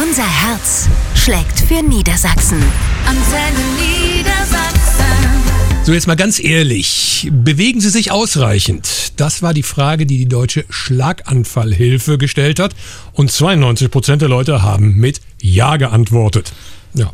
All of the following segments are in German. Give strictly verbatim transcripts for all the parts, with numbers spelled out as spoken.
Unser Herz schlägt für Niedersachsen. Antenne Niedersachsen. So, jetzt mal ganz ehrlich. Bewegen Sie sich ausreichend? Das war die Frage, die die Deutsche Schlaganfallhilfe gestellt hat. Und zweiundneunzig Prozent der Leute haben mit Ja geantwortet. Ja.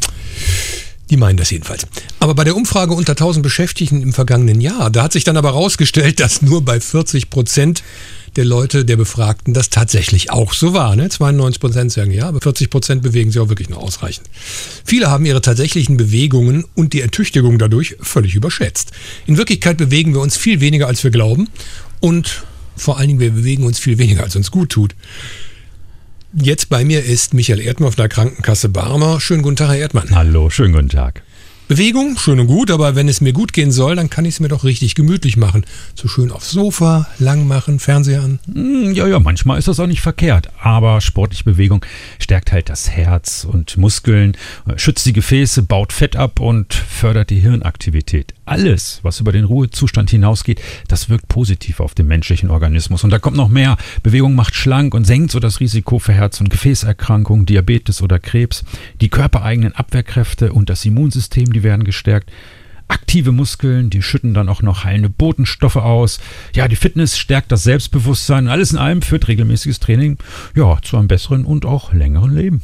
Die meinen das jedenfalls. Aber bei der Umfrage unter tausend Beschäftigten im vergangenen Jahr, da hat sich dann aber herausgestellt, dass nur bei vierzig Prozent der Leute, der Befragten, das tatsächlich auch so war. Ne? zweiundneunzig Prozent sagen ja, aber vierzig Prozent bewegen sich auch wirklich nur ausreichend. Viele haben ihre tatsächlichen Bewegungen und die Ertüchtigung dadurch völlig überschätzt. In Wirklichkeit bewegen wir uns viel weniger, als wir glauben. Und vor allen Dingen, wir bewegen uns viel weniger, als uns gut tut. Jetzt bei mir ist Michael Erdmann von der Krankenkasse Barmer. Schönen guten Tag, Herr Erdmann. Hallo, schönen guten Tag. Bewegung, schön und gut, aber wenn es mir gut gehen soll, dann kann ich es mir doch richtig gemütlich machen. So schön aufs Sofa, lang machen, Fernseher an. Ja, ja, manchmal ist das auch nicht verkehrt. Aber sportliche Bewegung stärkt halt das Herz und Muskeln, schützt die Gefäße, baut Fett ab und fördert die Hirnaktivität. Alles, was über den Ruhezustand hinausgeht, das wirkt positiv auf den menschlichen Organismus. Und da kommt noch mehr. Bewegung macht schlank und senkt so das Risiko für Herz- und Gefäßerkrankungen, Diabetes oder Krebs. Die körpereigenen Abwehrkräfte und das Immunsystem, die werden gestärkt. Aktive Muskeln, die schütten dann auch noch heilende Botenstoffe aus. Ja, die Fitness stärkt das Selbstbewusstsein. Alles in allem führt regelmäßiges Training ja, zu einem besseren und auch längeren Leben.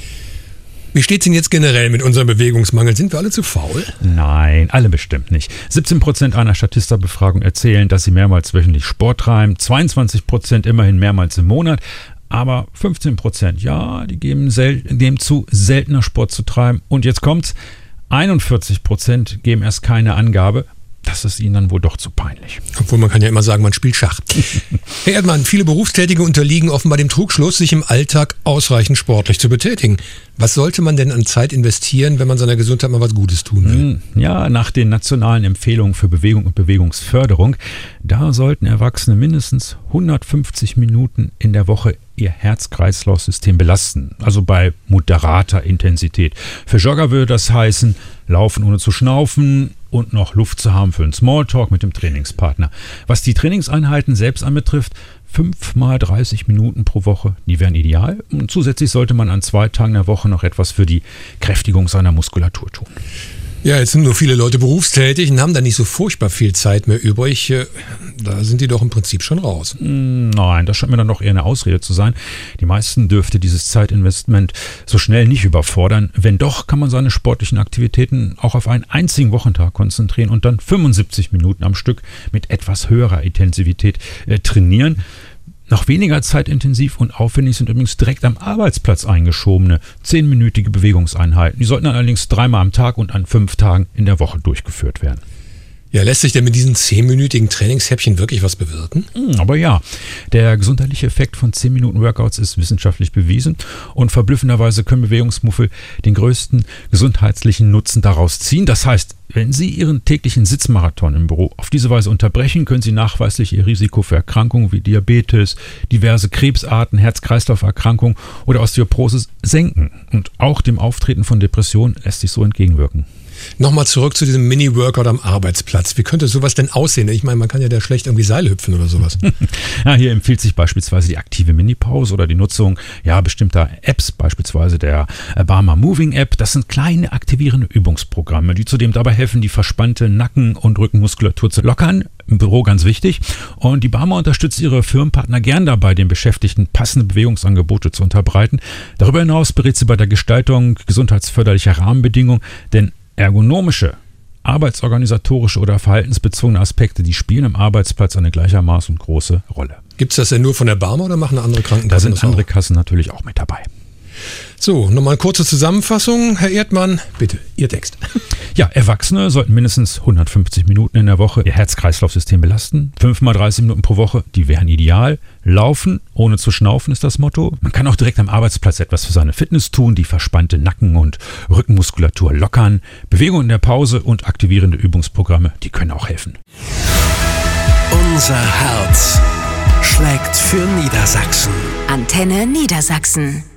Wie steht's denn jetzt generell mit unserem Bewegungsmangel? Sind wir alle zu faul? Nein, alle bestimmt nicht. siebzehn Prozent einer Statista-Befragung erzählen, dass sie mehrmals wöchentlich Sport treiben. zweiundzwanzig Prozent immerhin mehrmals im Monat. Aber fünfzehn Prozent, ja, die geben, sel- geben zu, seltener Sport zu treiben. Und jetzt kommt's, einundvierzig Prozent geben erst keine Angabe. Das ist ihnen dann wohl doch zu peinlich. Obwohl man kann ja immer sagen, man spielt Schach. Herr Erdmann, viele Berufstätige unterliegen offenbar dem Trugschluss, sich im Alltag ausreichend sportlich zu betätigen. Was sollte man denn an Zeit investieren, wenn man seiner Gesundheit mal was Gutes tun will? Ja, nach den nationalen Empfehlungen für Bewegung und Bewegungsförderung, da sollten Erwachsene mindestens hundertfünfzig Minuten in der Woche ihr Herz-Kreislauf-System belasten. Also bei moderater Intensität. Für Jogger würde das heißen, laufen ohne zu schnaufen und noch Luft zu haben für einen Smalltalk mit dem Trainingspartner. Was die Trainingseinheiten selbst anbetrifft, fünf mal dreißig Minuten pro Woche, die wären ideal. Und zusätzlich sollte man an zwei Tagen der Woche noch etwas für die Kräftigung seiner Muskulatur tun. Ja, jetzt sind nur viele Leute berufstätig und haben da nicht so furchtbar viel Zeit mehr übrig. Da sind die doch im Prinzip schon raus. Nein, das scheint mir dann doch eher eine Ausrede zu sein. Die meisten dürfte dieses Zeitinvestment so schnell nicht überfordern. Wenn doch, kann man seine sportlichen Aktivitäten auch auf einen einzigen Wochentag konzentrieren und dann fünfundsiebzig Minuten am Stück mit etwas höherer Intensivität äh, trainieren. Noch weniger zeitintensiv und aufwendig sind übrigens direkt am Arbeitsplatz eingeschobene zehnminütige Bewegungseinheiten. Die sollten dann allerdings dreimal am Tag und an fünf Tagen in der Woche durchgeführt werden. Ja, lässt sich denn mit diesen zehnminütigen Trainingshäppchen wirklich was bewirken? Aber ja, der gesundheitliche Effekt von zehn Minuten Workouts ist wissenschaftlich bewiesen und verblüffenderweise können Bewegungsmuffel den größten gesundheitlichen Nutzen daraus ziehen. Das heißt, wenn Sie Ihren täglichen Sitzmarathon im Büro auf diese Weise unterbrechen, können Sie nachweislich Ihr Risiko für Erkrankungen wie Diabetes, diverse Krebsarten, Herz-Kreislauf-Erkrankungen oder Osteoporose senken. Und auch dem Auftreten von Depressionen lässt sich so entgegenwirken. Nochmal zurück zu diesem Mini-Workout am Arbeitsplatz. Wie könnte sowas denn aussehen? Ich meine, man kann ja da schlecht irgendwie Seil hüpfen oder sowas. Ja, hier empfiehlt sich beispielsweise die aktive Mini-Pause oder die Nutzung ja, bestimmter Apps, beispielsweise der Barmer Moving App. Das sind kleine aktivierende Übungsprogramme, die zudem dabei helfen, die verspannte Nacken- und Rückenmuskulatur zu lockern. Im Büro ganz wichtig. Und die Barmer unterstützt ihre Firmenpartner gern dabei, den Beschäftigten passende Bewegungsangebote zu unterbreiten. Darüber hinaus berät sie bei der Gestaltung gesundheitsförderlicher Rahmenbedingungen, denn ergonomische, arbeitsorganisatorische oder verhaltensbezogene Aspekte, die spielen am Arbeitsplatz eine gleichermaßen große Rolle. Gibt es das denn nur von der Barmer oder machen andere Krankenkassen das? Da sind das andere auch? Kassen natürlich auch mit dabei. So, nochmal eine kurze Zusammenfassung. Herr Erdmann, bitte, Ihr Text. Ja, Erwachsene sollten mindestens hundertfünfzig Minuten in der Woche ihr Herz-Kreislauf-System belasten. fünf mal dreißig Minuten pro Woche, die wären ideal. Laufen, ohne zu schnaufen, ist das Motto. Man kann auch direkt am Arbeitsplatz etwas für seine Fitness tun, die verspannte Nacken- und Rückenmuskulatur lockern. Bewegung in der Pause und aktivierende Übungsprogramme, die können auch helfen. Unser Herz schlägt für Niedersachsen. Antenne Niedersachsen.